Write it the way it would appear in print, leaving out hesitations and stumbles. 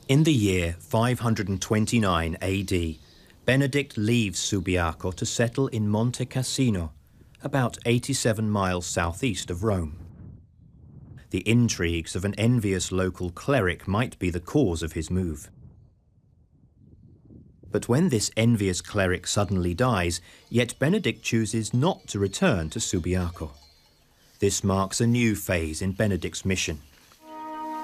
In the year 529 AD, Benedict leaves Subiaco to settle in Monte Cassino, about 87 miles southeast of Rome. The intrigues of an envious local cleric might be the cause of his move. But when this envious cleric suddenly dies, yet Benedict chooses not to return to Subiaco. This marks a new phase in Benedict's mission.